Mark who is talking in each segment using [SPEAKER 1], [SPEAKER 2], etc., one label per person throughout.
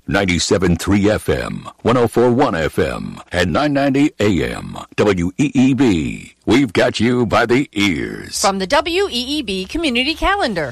[SPEAKER 1] 97.3 FM, 104.1 FM, and 990 AM. WEEB. We've got you by the ears.
[SPEAKER 2] From the WEEB Community Calendar.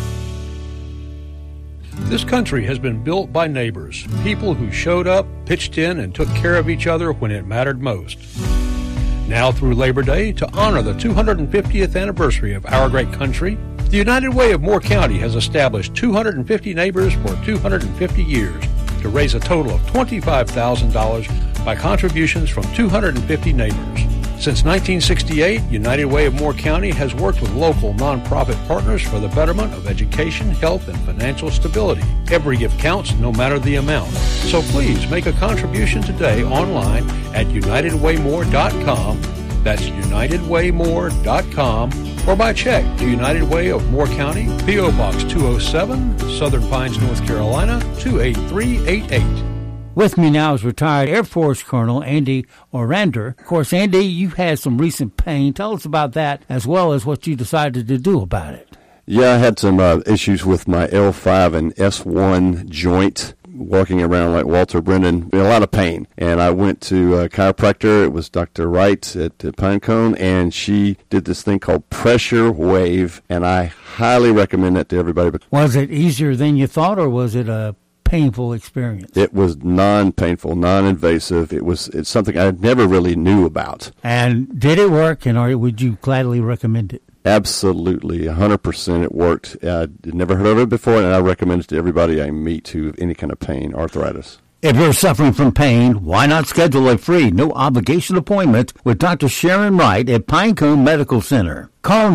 [SPEAKER 3] This country has been built by neighbors, people who showed up, pitched in, and took care of each other when it mattered most. Now through Labor Day, to honor the 250th anniversary of our great country, the United Way of Moore County has established 250 neighbors for 250 years to raise a total of $25,000 by contributions from 250 neighbors. Since 1968, United Way of Moore County has worked with local nonprofit partners for the betterment of education, health, and financial stability. Every gift counts, no matter the amount. So please make a contribution today online at UnitedWayMore.com. That's UnitedWayMore.com, or by check to United Way of Moore County, P.O. Box 207, Southern Pines, North Carolina, 28388.
[SPEAKER 4] With me now is retired Air Force Colonel Andy Orander. Of course, Andy, you had some recent pain. Tell us about that, as well as what you decided to do about it.
[SPEAKER 5] Yeah, I had some issues with my L5 and S1 joint, walking around like Walter Brennan, a lot of pain. And I went to a chiropractor. It was Dr. Wright at Pinecone, and she did this thing called Pressure Wave, and I highly recommend that to everybody.
[SPEAKER 4] Was it easier than you thought, or was it a painful experience?
[SPEAKER 5] It was non-painful, non-invasive. It's something I never really knew about.
[SPEAKER 4] And did it work, and would you gladly recommend it?
[SPEAKER 5] Absolutely, 100% it worked. I'd never heard of it before, and I recommend it to everybody I meet who have any kind of pain, arthritis.
[SPEAKER 4] If you're suffering from pain, why not schedule a free, no-obligation appointment with Dr. Sharon Wright at Pinecone Medical Center? Call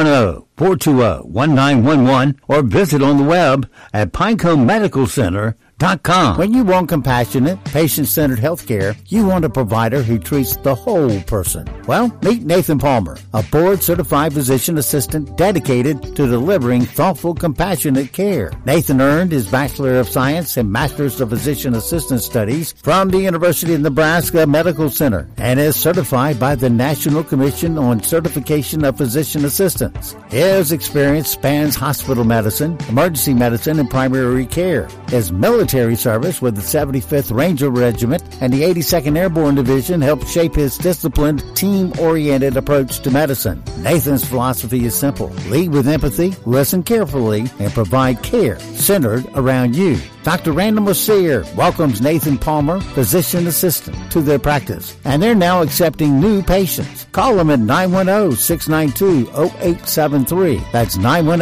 [SPEAKER 4] 910-420-1911 or visit on the web at PineconeMedicalCenter.com. When you want compassionate, patient-centered health care, you want a provider who treats the whole person. Well, meet Nathan Palmer, a board-certified physician assistant dedicated to delivering thoughtful, compassionate care. Nathan earned his Bachelor of Science and Master's of Physician Assistant Studies from the University of Nebraska Medical Center and is certified by the National Commission on Certification of Physician Assistants. His experience spans hospital medicine, emergency medicine, and primary care. His military service with the 75th Ranger Regiment and the 82nd Airborne Division helped shape his disciplined, team-oriented approach to medicine. Nathan's philosophy is simple. Lead with empathy, listen carefully, and provide care centered around you. Dr. Randall Mercier welcomes Nathan Palmer, physician assistant, to their practice, and they're now accepting new patients. Call them at 910-692-0873. That's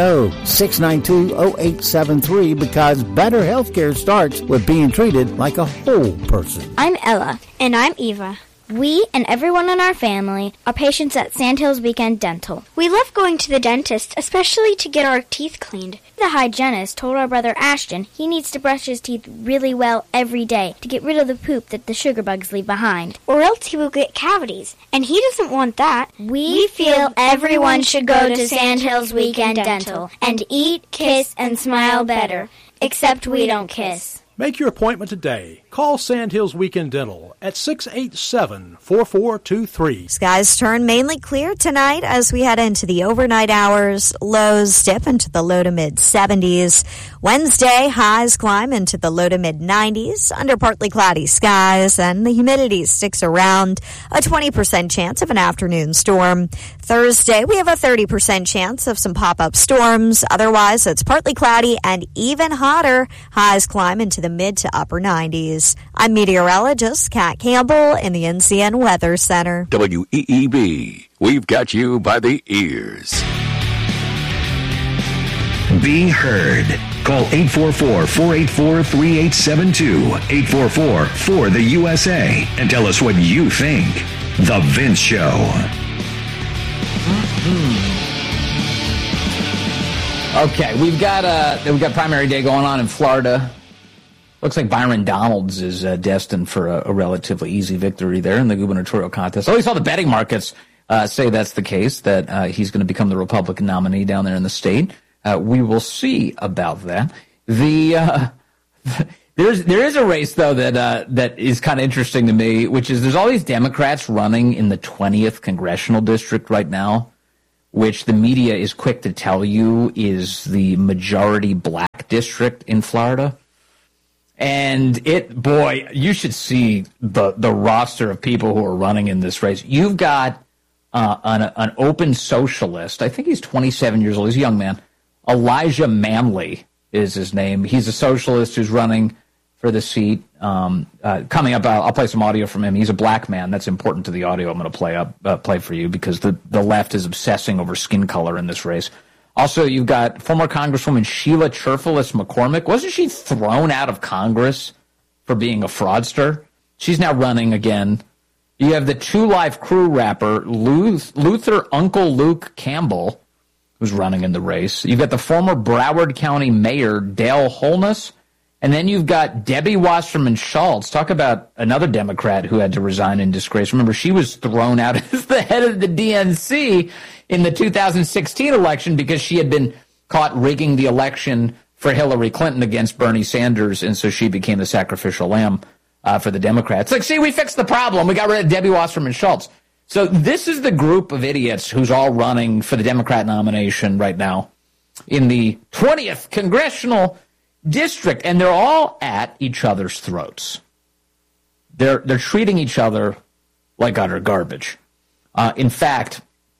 [SPEAKER 4] 910-692-0873 because better healthcare starts with being treated like a whole person.
[SPEAKER 6] I'm Ella. And I'm Eva. We and everyone in our family are patients at Sandhills Weekend Dental. We love going to the dentist, especially to get our teeth cleaned. The hygienist told our brother Ashton he needs to brush his teeth really well every day to get rid of the poop that the sugar bugs leave behind, or else he will get cavities, and he doesn't want that. We feel everyone should go to Sandhills Weekend Dental and eat, kiss, and smile better, except we don't kiss.
[SPEAKER 3] Make your appointment today. Call Sandhills Weekend Dental at 687-4423.
[SPEAKER 7] Skies turn mainly clear tonight as we head into the overnight hours. Lows dip into the low to mid 70s. Wednesday, highs climb into the low to mid 90s under partly cloudy skies, and the humidity sticks around. A 20% chance of an afternoon storm. Thursday, we have a 30% chance of some pop-up storms. Otherwise, it's partly cloudy and even hotter. Highs climb into the mid to upper 90s. I'm meteorologist Kat Campbell in the NCN Weather Center.
[SPEAKER 1] WEEB. We've got you by the ears.
[SPEAKER 8] Be heard. Call 844-484-3872. 844-4-the-USA. And tell us what you think. The Vince Show.
[SPEAKER 9] Okay, we've got primary day going on in Florida. Looks like Byron Donalds is destined for a relatively easy victory there in the gubernatorial contest. At least all the betting markets say that's the case, that he's going to become the Republican nominee down there in the state. We will see about that. There is a race, though, that is kind of interesting to me, which is there's all these Democrats running in the 20th congressional district right now, which the media is quick to tell you is the majority black district in Florida. And you should see the roster of people who are running in this race. You've got an open socialist. I think he's 27 years old. He's a young man. Elijah Manley is his name. He's a socialist who's running for the seat. Coming up, I'll play some audio from him. He's a black man. That's important to the audio I'm going to play for you because the left is obsessing over skin color in this race. Also, you've got former Congresswoman Sheila Cherfilus McCormick. Wasn't she thrown out of Congress for being a fraudster? She's now running again. You have the Two Live Crew rapper Luther Uncle Luke Campbell, who's running in the race. You've got the former Broward County Mayor Dale Holness. And then you've got Debbie Wasserman Schultz. Talk about another Democrat who had to resign in disgrace. Remember, she was thrown out as the head of the DNC in the 2016 election because she had been caught rigging the election for Hillary Clinton against Bernie Sanders, and so she became the sacrificial lamb for the Democrats. Like, see, we fixed the problem. We got rid of Debbie Wasserman Schultz. So this is the group of idiots who's all running for the Democrat nomination right now in the 20th Congressional District, and they're all at each other's throats. They're treating each other like utter garbage. In fact,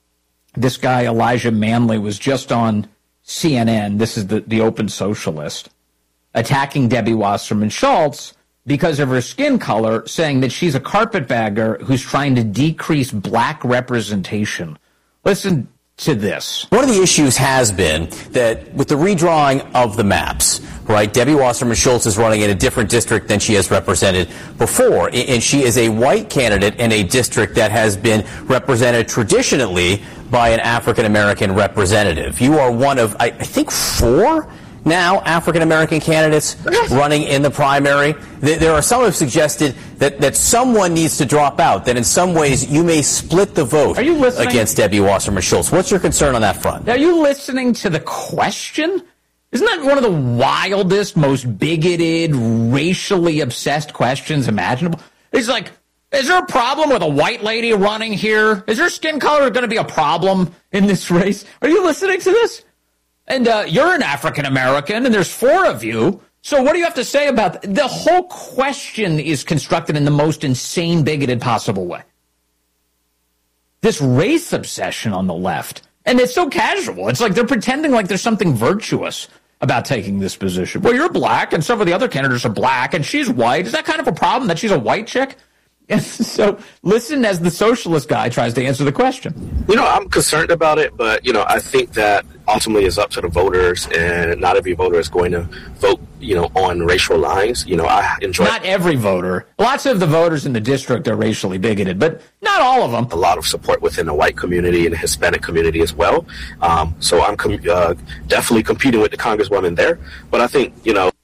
[SPEAKER 9] this guy Elijah Manley was just on CNN. This is the Open Socialist attacking Debbie Wasserman Schultz because of her skin color, saying that she's a carpetbagger who's trying to decrease black representation. Listen to this.
[SPEAKER 10] One of the issues has been that with the redrawing of the maps, right, Debbie Wasserman Schultz is running in a different district than she has represented before, and she is a white candidate in a district that has been represented traditionally by an African-American representative. You are one of, I think, 4 now African-American candidates running in the primary. There are some who have suggested that someone needs to drop out, that in some ways you may split the vote against Debbie Wasserman Schultz. What's your concern on that front?
[SPEAKER 9] Are you listening to the question? Isn't that one of the wildest, most bigoted, racially obsessed questions imaginable? It's like, is there a problem with a white lady running here? Is her skin color going to be a problem in this race? Are you listening to this? And you're an African-American, and there's 4 of you. So what do you have to say about that? The whole question is constructed in the most insane, bigoted possible way. This race obsession on the left. And it's so casual. It's like they're pretending like there's something virtuous about taking this position. Well, you're black, and some of the other candidates are black, and she's white. Is that kind of a problem that she's a white chick? And so listen as the socialist guy tries to answer the question.
[SPEAKER 11] I'm concerned about it, but, I think that ultimately it's up to the voters, and not every voter is going to vote, on racial lines. I enjoy...
[SPEAKER 9] Not every voter. Lots of the voters in the district are racially bigoted, but not all of them.
[SPEAKER 11] A lot of support within the white community and the Hispanic community as well. So I'm definitely competing with the Congresswoman there. But I think,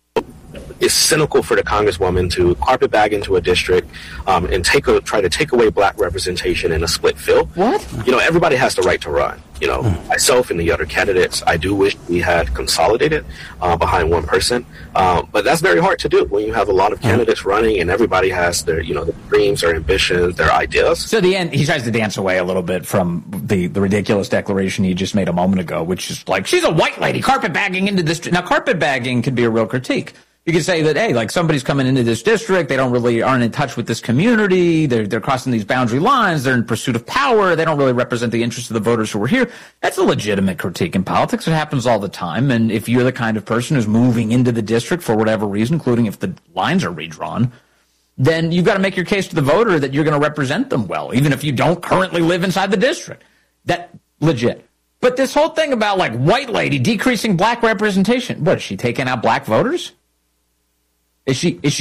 [SPEAKER 11] it's cynical for the Congresswoman to carpetbag into a district and try to take away black representation in a split field.
[SPEAKER 9] What?
[SPEAKER 11] Everybody has the right to run. Myself and the other candidates, I do wish we had consolidated behind one person. But that's very hard to do when you have a lot of candidates running and everybody has their, their dreams, their ambitions, their ideas.
[SPEAKER 9] So at the end, he tries to dance away a little bit from the ridiculous declaration he just made a moment ago, which is like, she's a white lady carpetbagging into this. Now, carpetbagging could be a real critique. You could say that, hey, like somebody's coming into this district, they aren't in touch with this community, they're crossing these boundary lines, they're in pursuit of power, they don't really represent the interests of the voters who are here. That's a legitimate critique in politics. It happens all the time. And if you're the kind of person who's moving into the district for whatever reason, including if the lines are redrawn, then you've got to make your case to the voter that you're going to represent them well, even if you don't currently live inside the district. That legit. But this whole thing about like white lady decreasing black representation, what, is she taking out black voters? Is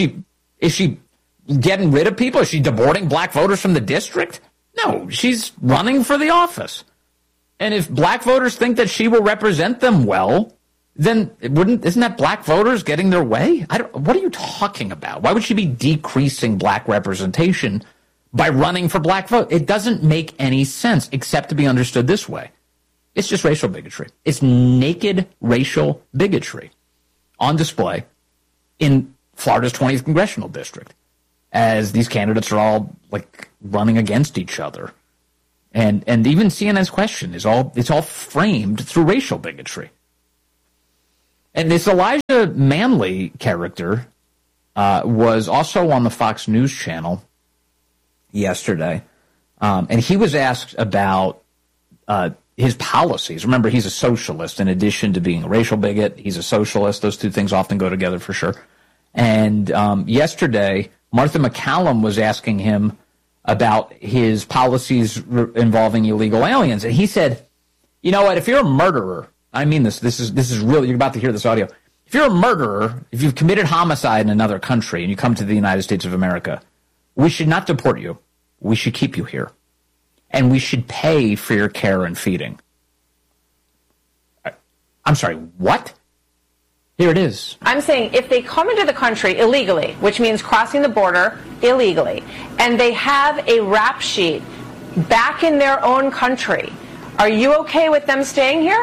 [SPEAKER 9] she getting rid of people? Is she deporting black voters from the district? No, she's running for the office. And if black voters think that she will represent them well, then isn't that black voters getting their way? What are you talking about? Why would she be decreasing black representation by running for black vote? It doesn't make any sense except to be understood this way. It's just racial bigotry. It's naked racial bigotry on display in Florida's 20th Congressional District, as these candidates are all like running against each other. And even CNN's question is all framed through racial bigotry. And this Elijah Manley character was also on the Fox News channel yesterday, and he was asked about his policies. Remember, he's a socialist. In addition to being a racial bigot, he's a socialist. Those two things often go together for sure. And yesterday, Martha McCallum was asking him about his policies involving illegal aliens. And he said, you know what, if you're a murderer, I mean this is real, you're about to hear this audio. If you're a murderer, if you've committed homicide in another country and you come to the United States of America, we should not deport you. We should keep you here. And we should pay for your care and feeding. I'm sorry, what? Here it is.
[SPEAKER 12] I'm saying if they come into the country illegally, which means crossing the border illegally, and they have a rap sheet back in their own country, are you okay with them staying here?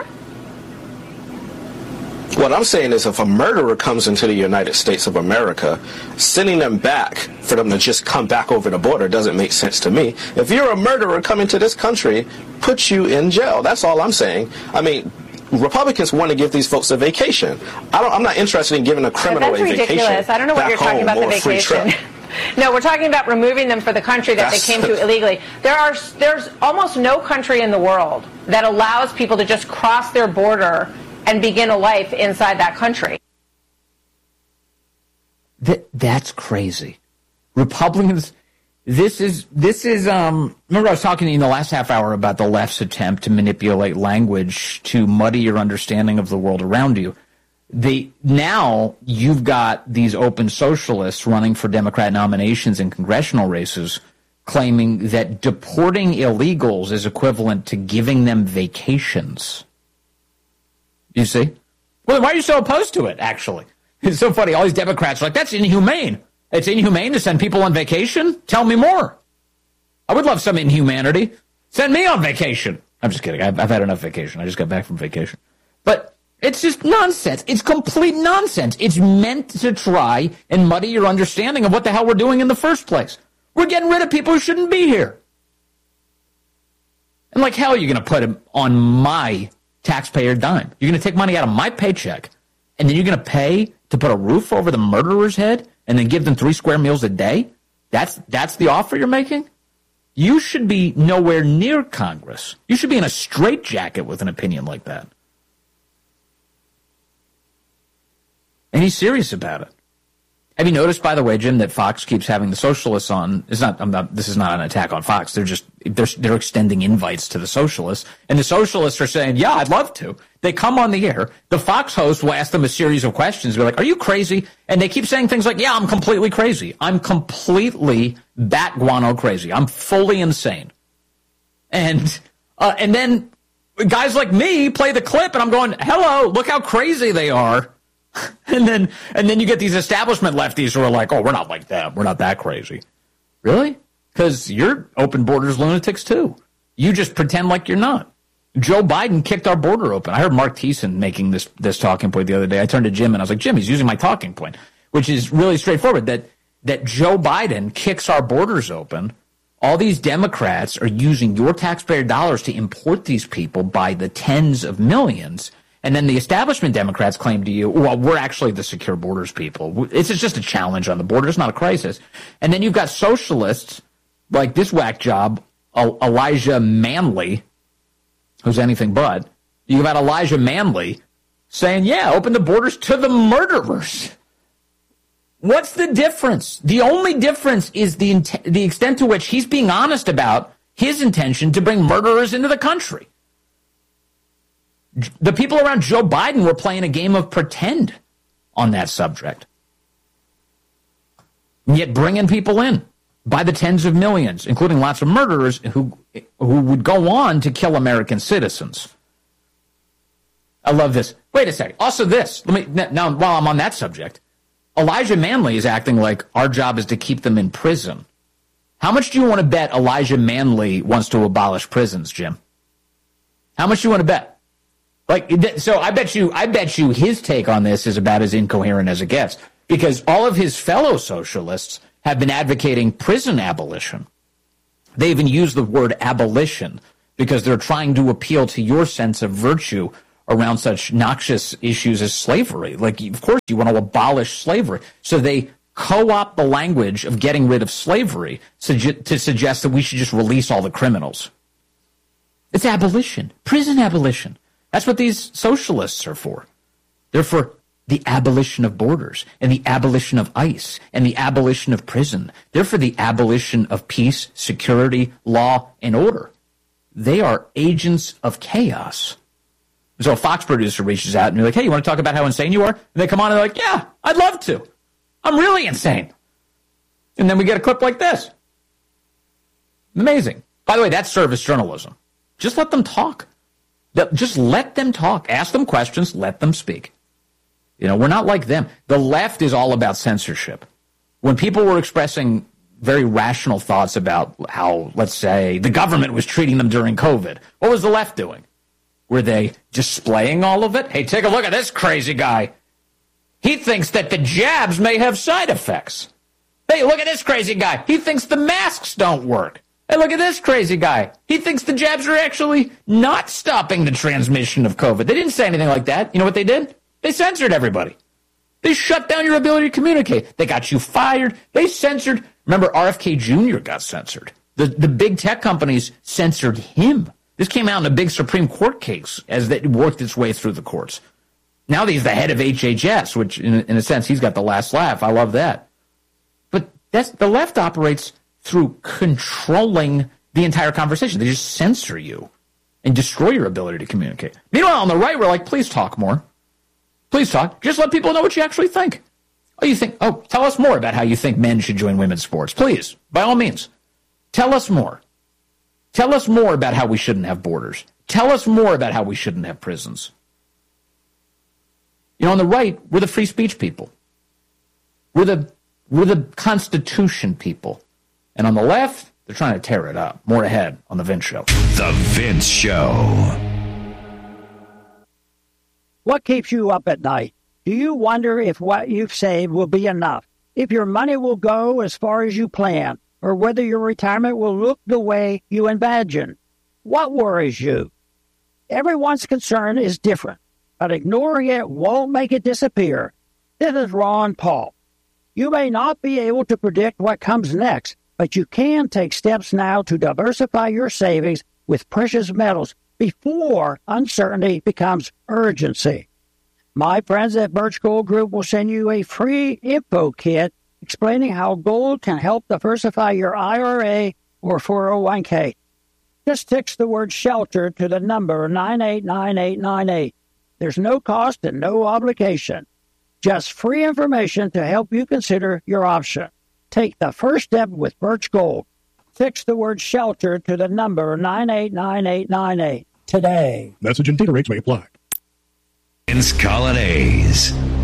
[SPEAKER 11] What I'm saying is if a murderer comes into the United States of America, sending them back for them to just come back over the border doesn't make sense to me. If you're a murderer coming to this country, put you in jail. That's all I'm saying. I mean, Republicans want to give these folks a vacation. I'm not interested in giving a criminal a vacation.
[SPEAKER 12] That's ridiculous. I don't know what you're talking about, the vacation. No, we're talking about removing them for the country that they came to illegally. There's almost no country in the world that allows people to just cross their border and begin a life inside that country.
[SPEAKER 9] That's crazy. Republicans, this is remember I was talking to you in the last half hour about the left's attempt to manipulate language to muddy your understanding of the world around you. Now you've got these open socialists running for Democrat nominations in congressional races claiming that deporting illegals is equivalent to giving them vacations. You see? Well, why are you so opposed to it, actually? It's so funny. All these Democrats are like, that's inhumane. It's inhumane to send people on vacation? Tell me more. I would love some inhumanity. Send me on vacation. I'm just kidding. I've had enough vacation. I just got back from vacation. But it's just nonsense. It's complete nonsense. It's meant to try and muddy your understanding of what the hell we're doing in the first place. We're getting rid of people who shouldn't be here. And like hell, you're going to put them on my taxpayer dime. You're going to take money out of my paycheck, and then you're going to pay to put a roof over the murderer's head and then give them 3 square meals a day? That's the offer you're making? You should be nowhere near Congress. You should be in a straitjacket with an opinion like that. And he's serious about it. Have you noticed, by the way, Jim, that Fox keeps having the socialists on? This is not an attack on Fox. They're extending invites to the socialists, and the socialists are saying, "Yeah, I'd love to." They come on the air. The Fox host will ask them a series of questions. They're like, "Are you crazy?" And they keep saying things like, "Yeah, I'm completely crazy. I'm completely bat guano crazy. I'm fully insane." And then guys like me play the clip, and I'm going, "Hello, look how crazy they are." And then you get these establishment lefties who are like, oh, we're not like that. We're not that crazy. Really? Because you're open borders lunatics too. You just pretend like you're not. Joe Biden kicked our border open. I heard Mark Thiessen making this talking point the other day. I turned to Jim and I was like, Jim, he's using my talking point, which is really straightforward, that Joe Biden kicks our borders open. All these Democrats are using your taxpayer dollars to import these people by the tens of millions. And then the establishment Democrats claim to you, well, we're actually the secure borders people. It's just a challenge on the border. It's not a crisis. And then you've got socialists like this whack job, Elijah Manley, who's anything but. You've got Elijah Manley saying, yeah, open the borders to the murderers. What's the difference? The only difference is the extent to which he's being honest about his intention to bring murderers into the country. The people around Joe Biden were playing a game of pretend on that subject. And yet bringing people in by the tens of millions, including lots of murderers who would go on to kill American citizens. I love this. Wait a second. Also this. Now, while I'm on that subject, Elijah Manley is acting like our job is to keep them in prison. How much do you want to bet Elijah Manley wants to abolish prisons, Jim? How much do you want to bet? So I bet you his take on this is about as incoherent as it gets, because all of his fellow socialists have been advocating prison abolition. They even use the word abolition because they're trying to appeal to your sense of virtue around such noxious issues as slavery. Like, of course, you want to abolish slavery. So they co-opt the language of getting rid of slavery to suggest that we should just release all the criminals. It's abolition, prison abolition. That's what these socialists are for. They're for the abolition of borders and the abolition of ICE and the abolition of prison. They're for the abolition of peace, security, law, and order. They are agents of chaos. So a Fox producer reaches out and you're like, hey, you want to talk about how insane you are? And they come on and they're like, yeah, I'd love to. I'm really insane. And then we get a clip like this. Amazing. By the way, that's service journalism. Just let them talk. Just let them talk. Ask them questions. Let them speak. You know, we're not like them. The left is all about censorship. When people were expressing very rational thoughts about how, let's say, the government was treating them during COVID, what was the left doing? Were they displaying all of it? Hey, take a look at this crazy guy. He thinks that the jabs may have side effects. Hey, look at this crazy guy. He thinks the masks don't work. Hey, look at this crazy guy. He thinks the jabs are actually not stopping the transmission of COVID. They didn't say anything like that. You know what they did? They censored everybody. They shut down your ability to communicate. They got you fired. They censored. Remember, RFK Jr. got censored. The big tech companies censored him. This came out in a big Supreme Court case as it worked its way through the courts. Now he's the head of HHS, which in a sense, he's got the last laugh. I love that. But the left operates through controlling the entire conversation. They just censor you and destroy your ability to communicate. Meanwhile, on the right, we're like, please talk more. Please talk. Just let people know what you actually think. Tell us more about how you think men should join women's sports. Please, by all means, tell us more. Tell us more about how we shouldn't have borders. Tell us more about how we shouldn't have prisons. You know, on the right, we're the free speech people. We're the Constitution people. And on the left, they're trying to tear it up. More ahead on The Vince Show.
[SPEAKER 8] The Vince Show.
[SPEAKER 13] What keeps you up at night? Do you wonder if what you've saved will be enough? If your money will go as far as you plan? Or whether your retirement will look the way you imagine? What worries you? Everyone's concern is different, but ignoring it won't make it disappear. This is Ron Paul. You may not be able to predict what comes next, but you can take steps now to diversify your savings with precious metals before uncertainty becomes urgency. My friends at Birch Gold Group will send you a free info kit explaining how gold can help diversify your IRA or 401k. Just text the word SHELTER to the number 989898. There's no cost and no obligation. Just free information to help you consider your option. Take the first step with Birch Gold. Text the word SHELTER to the number 989898 today.
[SPEAKER 14] Message and data rates may apply.
[SPEAKER 8] Vince Coglianese.